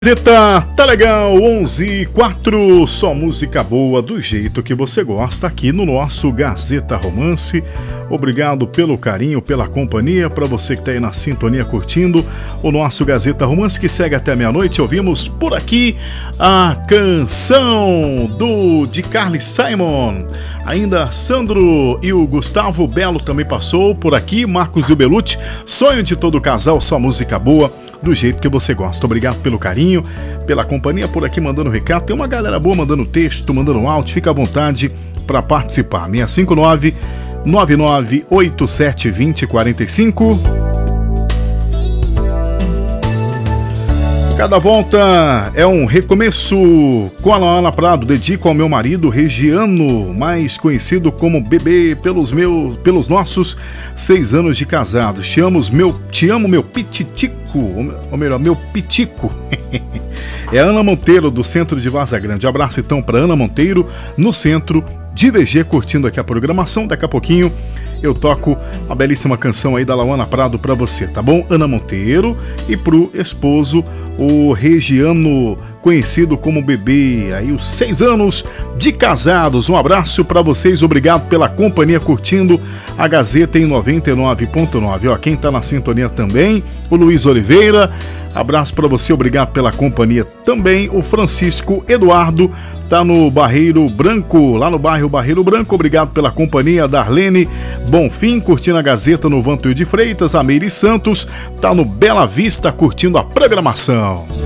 Gazeta tá legal, 11:04, só música boa do jeito que você gosta aqui no nosso Gazeta Romance. Obrigado pelo carinho, pela companhia, para você que tá aí na sintonia curtindo o nosso Gazeta Romance, que segue até meia-noite. Ouvimos por aqui a canção de Carly Simon. Ainda Sandro e o Gustavo Belo também passou por aqui, Marcos e o Belucci, sonho de todo casal, só música boa do jeito que você gosta. Obrigado pelo carinho, pela companhia, por aqui mandando recado. Tem uma galera boa mandando texto, mandando áudio. Fica à vontade para participar. 659-9987-2045. Cada volta é um recomeço com a Ana Prado. Dedico ao meu marido Regiano, mais conhecido como Bebê, pelos nossos 6 anos de casados. Te amo, meu pititico, ou melhor, meu pitico. É a Ana Monteiro, do centro de Vaza Grande. Abraço então para Ana Monteiro, no centro de VG, curtindo aqui a programação. Daqui a pouquinho eu toco uma belíssima canção aí da Lauana Prado pra você, tá bom? Ana Monteiro, e pro esposo, o Regiano, conhecido como Bebê, aí os 6 anos de casados. Um abraço pra vocês, obrigado pela companhia, curtindo a Gazeta em 99.9. Ó, quem tá na sintonia também, o Luiz Oliveira, abraço pra você, obrigado pela companhia também. O Francisco Eduardo tá no Barreiro Branco, lá no bairro Barreiro Branco, obrigado pela companhia. Darlene Bonfim, curtindo a Gazeta no Vantuil de Freitas. A Meire Santos tá no Bela Vista, curtindo a programação.